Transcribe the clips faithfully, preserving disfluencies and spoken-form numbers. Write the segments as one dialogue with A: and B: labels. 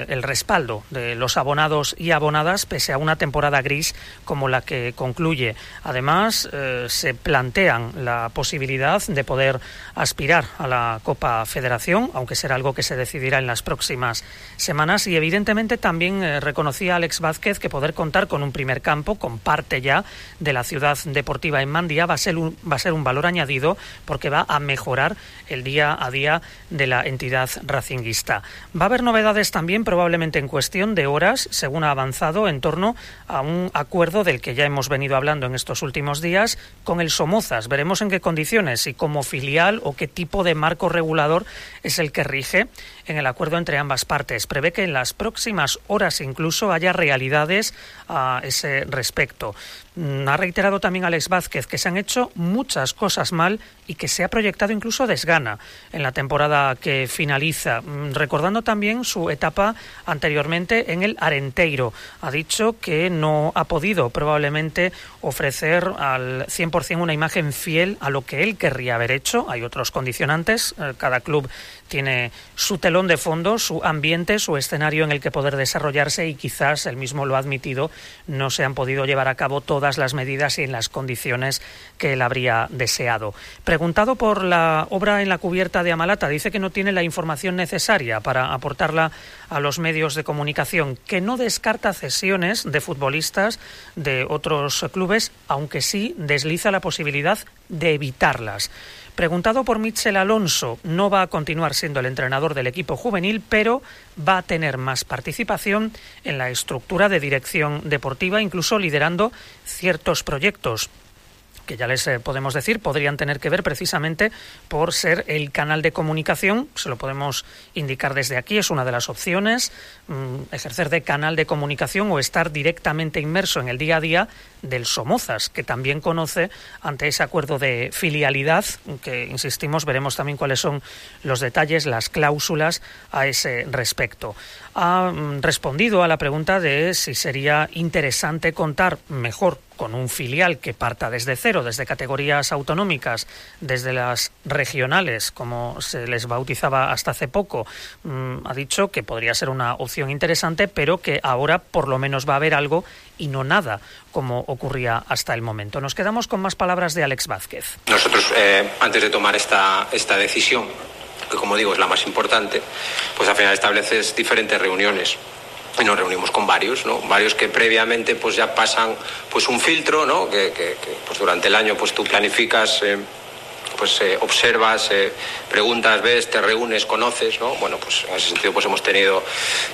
A: el respaldo de los abonados y abonadas pese a una temporada gris como la que concluye. Además, eh, se plantean la posibilidad de poder aspirar a la Copa Federación, aunque será algo que se decidirá en las próximas semanas, y evidentemente también eh, reconocía Alex Vázquez que poder contar con un primer campo, con parte ya de la ciudad deportiva en Mandía, va a ser un, va a ser un valor añadido porque va a mejorar el día a día de la entidad racinguista. Va a haber novedades también, probablemente en cuestión de horas, según ha avanzado, en torno a un acuerdo del que ya hemos venido hablando en estos últimos días con el Somozas. Veremos en qué condiciones y como filial o qué tipo de marco regulador es el que rige en el acuerdo entre ambas partes. Prevé que en las próximas horas incluso haya realidades a ese respecto. Ha reiterado también Alex Vázquez que se han hecho muchas cosas mal y que se ha proyectado incluso desgana en la temporada que finaliza, recordando también su etapa anteriormente en el Arenteiro. Ha dicho que no ha podido probablemente ofrecer al cien por ciento una imagen fiel a lo que él querría haber hecho. Hay otros condicionantes, cada club tiene su telón de fondo, su ambiente, su escenario en el que poder desarrollarse, y quizás él mismo lo ha admitido, no se han podido llevar a cabo todas las medidas y en las condiciones que él habría deseado. Preguntado por la obra en la cubierta de Amalata, dice que no tiene la información necesaria para aportarla a los medios de comunicación, que no descarta cesiones de futbolistas de otros clubes, aunque sí desliza la posibilidad de evitarlas. Preguntado por Michel Alonso, no va a continuar siendo el entrenador del equipo juvenil, pero va a tener más participación en la estructura de dirección deportiva, incluso liderando ciertos proyectos que ya les eh, podemos decir, podrían tener que ver precisamente por ser el canal de comunicación, se lo podemos indicar desde aquí, es una de las opciones, mmm, ejercer de canal de comunicación o estar directamente inmerso en el día a día del Somozas, que también conoce ante ese acuerdo de filialidad, que insistimos, veremos también cuáles son los detalles, las cláusulas a ese respecto. Ha mm, respondido a la pregunta de si sería interesante contar mejor con un filial que parta desde cero, desde categorías autonómicas, desde las regionales, como se les bautizaba hasta hace poco. Mm, ha dicho que podría ser una opción interesante, pero que ahora por lo menos va a haber algo y no nada, como ocurría hasta el momento. Nos quedamos con más palabras de Alex Vázquez.
B: Nosotros, eh, antes de tomar esta, esta decisión, que como digo es la más importante, pues al final estableces diferentes reuniones. Y nos reunimos con varios, ¿no? Varios que previamente pues ya pasan pues un filtro, ¿no? Que, que, que pues durante el año pues tú planificas, eh, pues eh, observas, eh, preguntas, ves, te reúnes, conoces, ¿no? Bueno, pues en ese sentido pues hemos tenido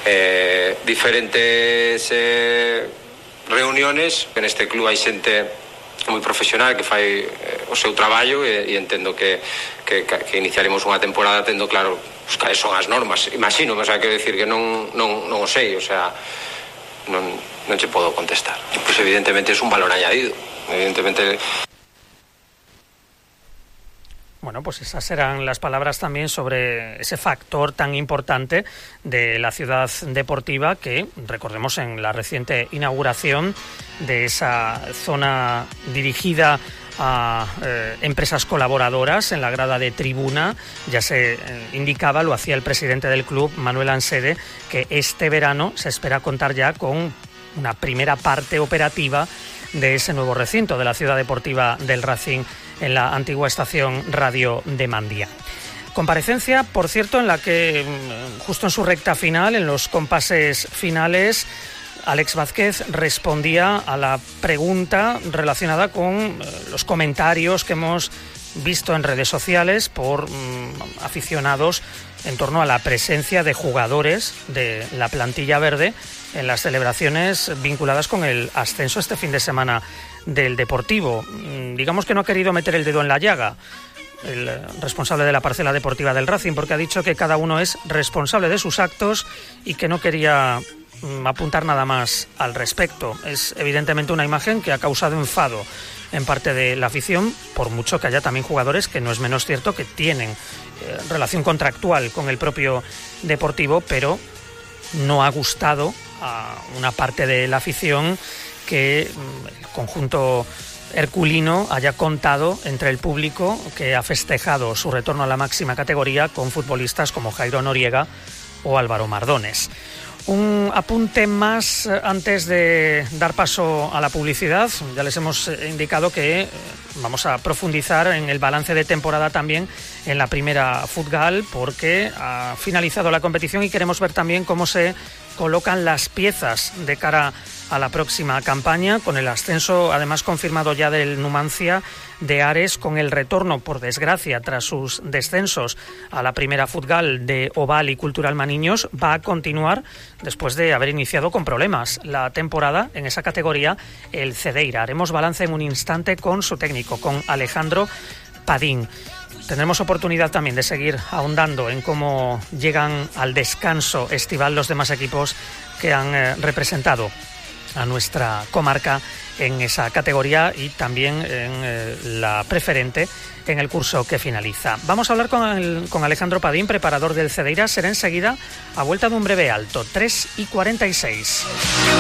B: eh, diferentes eh, reuniones. En este club hay gente moi profesional que fai eh, o seu traballo e, e entendo que, que, que iniciaremos unha temporada tendo claro pues, cales son as normas, imagino, o sea, quero decir que non, non, non o sei, o sea, non, non che podo contestar. Pues evidentemente es un valor añadido, evidentemente.
A: Bueno, pues esas serán las palabras también sobre ese factor tan importante de la ciudad deportiva que, recordemos, en la reciente inauguración de esa zona dirigida a eh, empresas colaboradoras en la grada de tribuna, ya se eh, indicaba, lo hacía el presidente del club, Manuel Ansede, que este verano se espera contar ya con una primera parte operativa de ese nuevo recinto de la ciudad deportiva del Racing en la antigua estación radio de Mandía. Comparecencia, por cierto, en la que justo en su recta final, en los compases finales, Alex Vázquez respondía a la pregunta relacionada con los comentarios que hemos visto en redes sociales por mmm, aficionados en torno a la presencia de jugadores de la plantilla verde en las celebraciones vinculadas con el ascenso este fin de semana del Deportivo. Digamos que no ha querido meter el dedo en la llaga el responsable de la parcela deportiva del Racing, porque ha dicho que cada uno es responsable de sus actos y que no quería apuntar nada más al respecto. Es evidentemente una imagen que ha causado enfado en parte de la afición, por mucho que haya también jugadores que no es menos cierto que tienen eh, relación contractual con el propio Deportivo, pero no ha gustado a una parte de la afición que el conjunto herculino haya contado entre el público que ha festejado su retorno a la máxima categoría con futbolistas como Jairo Noriega o Álvaro Mardones. Un apunte más antes de dar paso a la publicidad. Ya les hemos indicado que vamos a profundizar en el balance de temporada también en la primera Futgal, porque ha finalizado la competición y queremos ver también cómo se colocan las piezas de cara a la próxima campaña, con el ascenso además confirmado ya del Numancia, de Ares, con el retorno, por desgracia, tras sus descensos a la primera Futgal de Oval y Cultural Maniños. Va a continuar, después de haber iniciado con problemas la temporada en esa categoría, el Cedeira. Haremos balance en un instante con su técnico, con Alejandro Padín. Tendremos oportunidad también de seguir ahondando en cómo llegan al descanso estival los demás equipos que han eh, representado a nuestra comarca en esa categoría y también en eh, la preferente en el curso que finaliza. Vamos a hablar con, el, con Alejandro Padín, preparador del Cedeira. Será enseguida a vuelta de un breve alto, tres y cuarenta y seis.